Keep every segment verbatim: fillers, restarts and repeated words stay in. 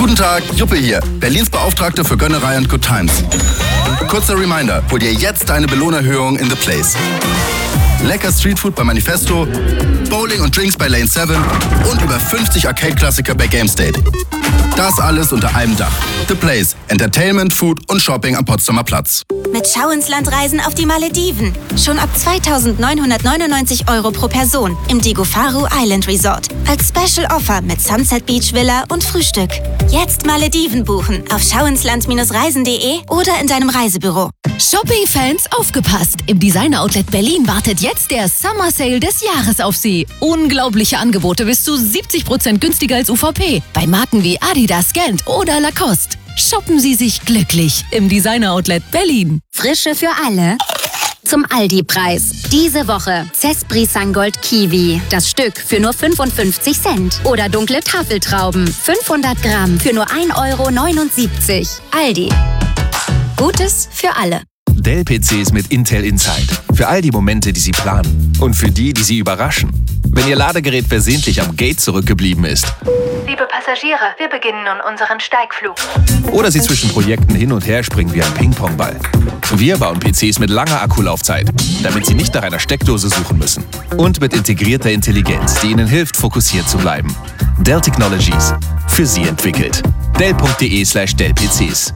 Guten Tag, Juppe hier, Berlins Beauftragter für Gönnerei und Good Times. Kurzer Reminder, hol dir jetzt deine Belohnerhöhung in The Place. Lecker Streetfood bei Manifesto, Bowling und Drinks bei Lane sieben und über fünfzig Arcade-Klassiker bei GameState. Das alles unter einem Dach. The Place. Entertainment, Food und Shopping am Potsdamer Platz. Mit Schau ins Land reisen auf die Malediven. Schon ab zweitausendneunhundertneunundneunzig Euro pro Person im Digofaru Island Resort. Als Special Offer mit Sunset Beach Villa und Frühstück. Jetzt Malediven buchen auf schauinsland reisen punkt de oder in deinem Reisebüro. Shopping-Fans aufgepasst! Im Designer-Outlet Berlin wartet jetzt der Summer Sale des Jahres auf Sie. Unglaubliche Angebote bis zu siebzig Prozent günstiger als U V P. Bei Marken wie Adidas, Gant oder Lacoste. Shoppen Sie sich glücklich im Designer-Outlet Berlin. Frische für alle. Zum Aldi-Preis. Diese Woche Cespri Sangold Kiwi. Das Stück für nur fünfundfünfzig Cent. Oder dunkle Tafeltrauben. fünfhundert Gramm für nur ein Euro neunundsiebzig. Aldi. Gutes für alle. Dell-P Cs mit Intel Inside. Für all die Momente, die Sie planen. Und für die, die Sie überraschen. Wenn Ihr Ladegerät versehentlich am Gate zurückgeblieben ist. Liebe Passagiere, wir beginnen nun unseren Steigflug. Oder Sie zwischen Projekten hin und her springen wie ein Ping-Pong-Ball. Wir bauen P Cs mit langer Akkulaufzeit, damit Sie nicht nach einer Steckdose suchen müssen. Und mit integrierter Intelligenz, die Ihnen hilft, fokussiert zu bleiben. Dell Technologies. Für Sie entwickelt. Dell punkt de slash Dell P Cs.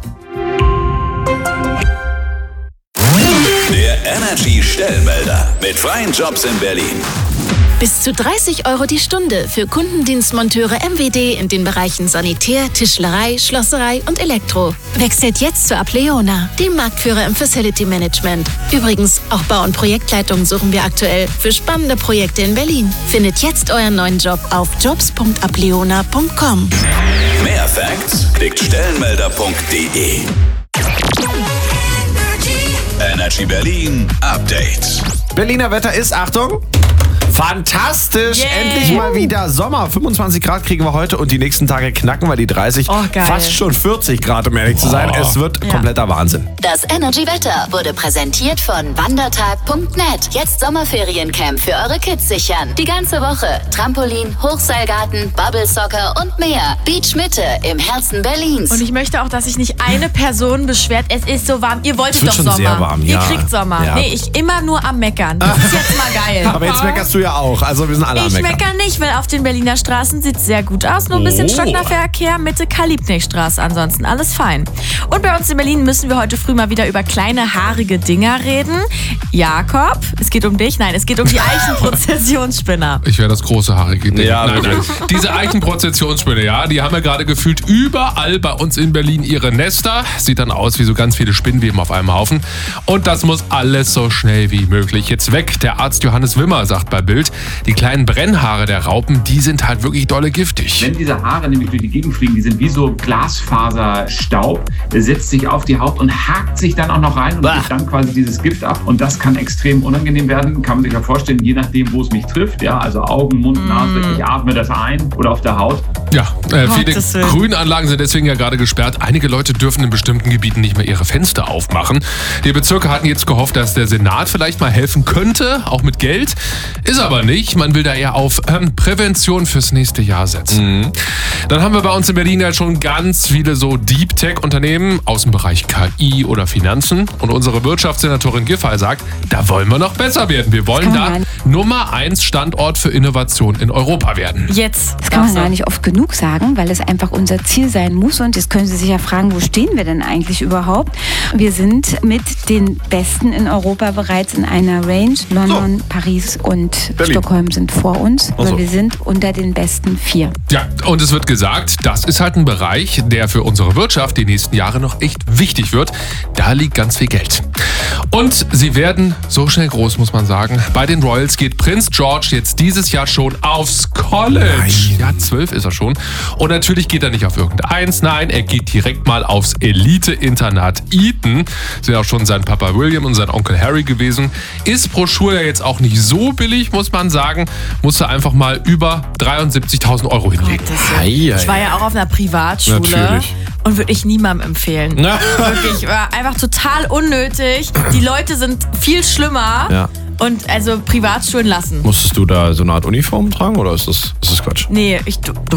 Der Energy-Stellmelder mit freien Jobs in Berlin. Bis zu dreißig Euro die Stunde für Kundendienstmonteure M W D in den Bereichen Sanitär, Tischlerei, Schlosserei und Elektro. Wechselt jetzt zu Apleona, dem Marktführer im Facility Management. Übrigens, auch Bau- und Projektleitung suchen wir aktuell für spannende Projekte in Berlin. Findet jetzt euren neuen Job auf jobs punkt apleona punkt com. Mehr Facts klickt stellenmelder punkt de. Energy Berlin Update. Berliner Wetter ist, Achtung, fantastisch. Yeah. Endlich mal wieder Sommer. fünfundzwanzig Grad kriegen wir heute und die nächsten Tage knacken wir die dreißig. Oh, geil. Fast schon vierzig Grad, um ehrlich zu sein. Es wird Ja. kompletter Wahnsinn. Das Energy-Wetter wurde präsentiert von wandertag punkt net. Jetzt Sommerferiencamp für eure Kids sichern. Die ganze Woche. Trampolin, Hochseilgarten, Bubble Soccer und mehr. Beach Mitte im Herzen Berlins. Und ich möchte auch, dass sich nicht eine Person beschwert, es ist so warm. Ihr wolltet Es wird doch schon Sommer. sehr warm, Ihr ja. kriegt Sommer. Ja. Nee, ich immer nur am Meckern. Das ist jetzt mal geil. Aber jetzt meckerst du ja auch. Also wir sind alle am Ich Meckern. meckere nicht, weil auf den Berliner Straßen sieht es sehr gut aus. Nur ein bisschen Oh. Stocknerverkehr, Mitte Karl-Liebknecht-Straße. Ansonsten alles fein. Und bei uns in Berlin müssen wir heute früh mal wieder über kleine, haarige Dinger reden. Jakob, es geht um dich? Nein, es geht um die Eichenprozessionsspinner. Ich wäre das große haarige Ding. Ja, nein, nein. wirklich. Diese Eichenprozessionsspinne, ja, die haben ja gerade gefühlt überall bei uns in Berlin ihre Nester. Sieht dann aus wie so ganz viele Spinnweben auf einem Haufen. Und das muss alles so schnell wie möglich jetzt weg. Der Arzt Johannes Wimmer sagt bei Bild, die kleinen Brennhaare der Raupen, die sind halt wirklich dolle giftig. Wenn diese Haare nämlich durch die Gegend fliegen, die sind wie so Glasfaserstaub, der setzt sich auf die Haut und hakt sich dann auch noch rein und gibt dann quasi dieses Gift ab. Und das kann extrem unangenehm werden, kann man sich ja vorstellen, je nachdem, wo es mich trifft. Ja, also Augen, Mund, Nase, ich atme das ein oder auf der Haut. Ja, äh, viele Gottes Willen. Grünanlagen sind deswegen ja gerade gesperrt. Einige Leute dürfen in bestimmten Gebieten nicht mehr ihre Fenster aufmachen. Die Bezirke hatten jetzt gehofft, dass der Senat vielleicht mal helfen könnte, auch mit Geld. Ist aber nicht. Man will da eher auf ähm, Prävention fürs nächste Jahr setzen. Mhm. Dann haben wir bei uns in Berlin ja schon ganz viele so Deep-Tech-Unternehmen aus dem Bereich K I oder Finanzen. Und unsere Wirtschaftssenatorin Giffey sagt, da wollen wir noch besser werden. Wir wollen da Nummer eins Standort für Innovation in Europa werden. Jetzt. Das kann man darfst du. gar nicht oft genug sagen, weil es einfach unser Ziel sein muss. Und jetzt können Sie sich ja fragen, wo stehen wir denn eigentlich überhaupt? Wir sind mit den Besten in Europa bereits in einer Range. London, So. Paris und Berlin. Stockholm sind vor uns. Ach so. Aber wir sind unter den besten vier. Ja, und es wird gesagt, das ist halt ein Bereich, der für unsere Wirtschaft die nächsten Jahre noch echt wichtig wird. Da liegt ganz viel Geld. Und sie werden so schnell groß, muss man sagen. Bei den Royals geht Prinz George jetzt dieses Jahr schon aufs College. Nein. Ja, zwölf ist er schon. Und natürlich geht er nicht auf irgendeins, nein, er geht direkt mal aufs Elite-Internat Eton. Sind ja auch schon sein Papa William und sein Onkel Harry gewesen. Ist pro Schule ja jetzt auch nicht so billig, muss man sagen. Musste einfach mal über dreiundsiebzigtausend Euro hinlegen. Gottes Willen. Ei, ei, Ich war ja auch auf einer Privatschule. Natürlich. Und würde ich niemandem empfehlen. Na. Wirklich, war einfach total unnötig. Die Leute sind viel schlimmer. Ja. Und also Privatschulen lassen. Musstest du da so eine Art Uniform tragen oder ist das, ist das Quatsch? Nee, ich, du,